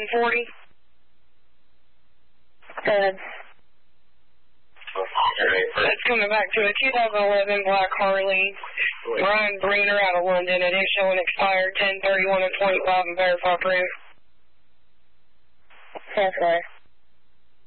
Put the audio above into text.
1040. Go ahead. That's coming back to a 2011 black Harley. Ryan Breener out of London. It is showing expired 10/31 of 25 and verify proof. That's right.